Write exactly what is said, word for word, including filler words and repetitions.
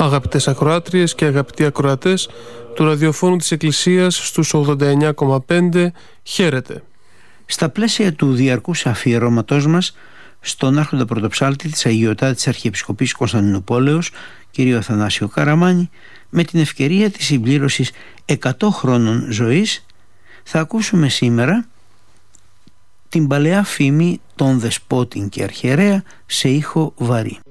Αγαπητές ακροάτριες και αγαπητοί ακροατές του ραδιοφώνου της Εκκλησίας στους ογδόντα εννιά κόμμα πέντε, χαίρετε. Στα πλαίσια του διαρκούς αφιερώματός μας στον άρχοντα πρωτοψάλτη της Αγιωτάτης Αρχιεπισκοπής Κωνσταντινουπόλεως, κ. Αθανάσιο Καραμάνη, με την ευκαιρία της συμπλήρωσης εκατό χρόνων ζωής, θα ακούσουμε σήμερα την παλαιά φήμη των Δεσπότην και Αρχιερέα σε ήχο βαρύ.